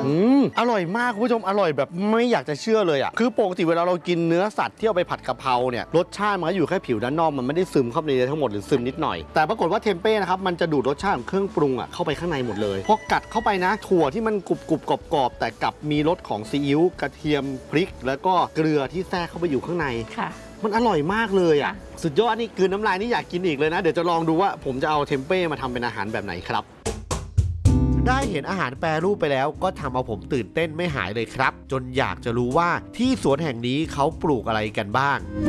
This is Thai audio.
อร่อยมากคุณผู้ชมอร่อยแบบไม่อยากจะเชื่อเลยอ่ะคือปกติเวลาเรากินเนื้อสัตว์ที่เอาไปผัดกะเพราเนี่ยรสชาติมันก็อยู่แค่ผิวด้านนอกมันไม่ได้ซึมเข้าไปในทั้งหมดหรือซึมนิดหน่อยแต่ปรากฏว่าเทมเป้นะครับมันจะดูดรสชาติของเครื่องปรุงอ่ะเข้าไปข้างในหมดเลยพอกัดเข้าไปนะถั่วที่มันกรุบกรอบแต่กลับมีรสของซีอิ๊วกระเทียมพริกแล้วก็เกลือที่แทรกเข้าไปอยู่ข้างในมันอร่อยมากเลยอ่ะสุดยอดนี่คืนน้ำลายนี่อยากกินอีกเลยนะเดี๋ยวจะลองดูว่าผมจะเอาเทมเป้มาทำเป็นอาหารแบบไหนครับได้เห็นอาหารแปรรูปไปแล้วก็ทำเอาผมตื่นเต้นไม่หายเลยครับจนอยากจะรู้ว่าที่สวนแห่งนี้เขาปลูกอะไรกันบ้าง